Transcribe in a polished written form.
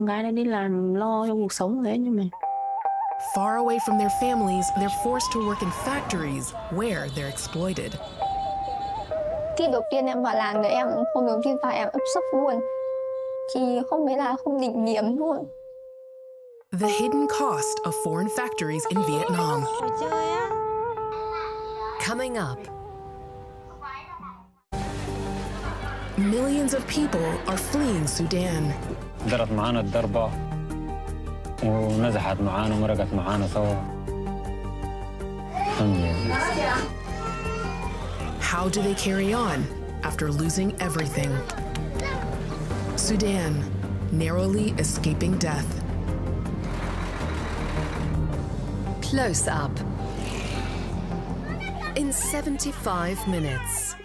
Con gái đã đi làm lo cho cuộc sống thế nhưng mà Far away from their families, they're forced to work in factories where they're exploited. Khi đầu tiên em vào làm thì em hôm đầu tiên vào em ấp sấp luôn. Thì hôm ấy là hôm đỉnh điểm luôn. The hidden cost of foreign factories in Vietnam. Coming up. Millions of people are fleeing Sudan. درت معانا الضربة ونزحت معانا ومرقت معانا سوا. How do they carry on after losing everything? Sudan, narrowly escaping death. Close up. In 75 minutes.